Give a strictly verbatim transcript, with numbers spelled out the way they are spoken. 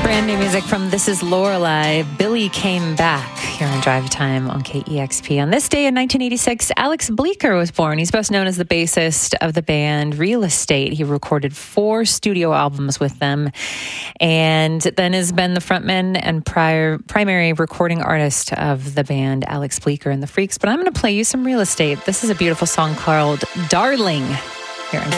Brand new music from This Is Lorelei. Billy Came Back here on Drive Time on K E X P. On this day in nineteen eighty-six, Alex Bleeker was born. He's best known as the bassist of the band Real Estate. He recorded four studio albums with them and then has been the frontman and prior, primary recording artist of the band Alex Bleeker and the Freaks. But I'm going to play you some Real Estate. This is a beautiful song called Darling here in